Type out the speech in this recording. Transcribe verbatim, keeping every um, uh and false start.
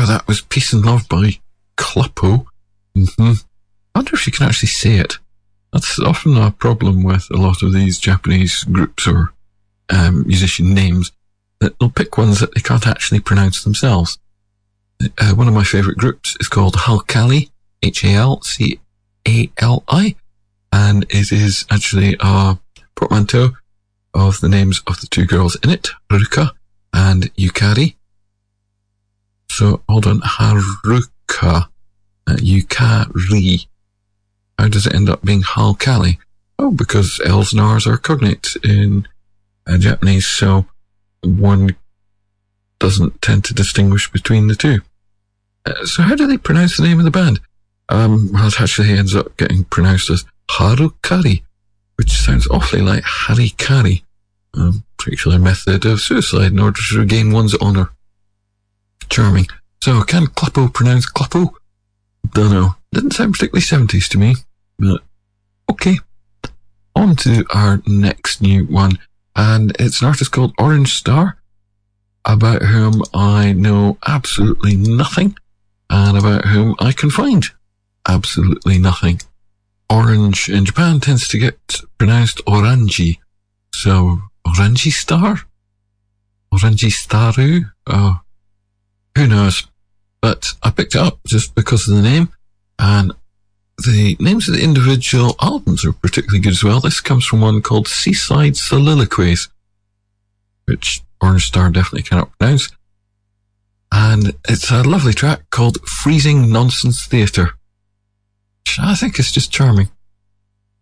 So that was Peace and Love by Klappo. Mm-hmm. I wonder if you can actually say it. That's often a problem with a lot of these Japanese groups or um, musician names, that they'll pick ones that they can't actually pronounce themselves. Uh, one of my favourite groups is called Halcali, H A L C A L I, and it is actually a portmanteau of the names of the two girls in it, Haruka and Yukari. So, hold on, Haruka, uh, Yukari. How does it end up being Halcali? Oh, because L's and R's are cognates in uh, Japanese, so one doesn't tend to distinguish between the two. Uh, so how do they pronounce the name of the band? Um, well, it actually ends up getting pronounced as Harukari, which sounds awfully like Harikari, a particular method of suicide in order to regain one's honour. Charming. So, can Klappo pronounce Klappo? Don't know. Didn't sound particularly seventies to me, but okay. On to our next new one, and it's an artist called Orange Star, about whom I know absolutely nothing, and about whom I can find absolutely nothing. Orange in Japan tends to get pronounced Oranji, so Oranji Star? Oranji Staru? Oh, who knows? But I picked it up just because of the name, and the names of the individual albums are particularly good as well. This comes from one called Seaside Soliloquies, which Orange Star definitely cannot pronounce. And it's a lovely track called Freezing Nonsense Theatre, which I think is just charming.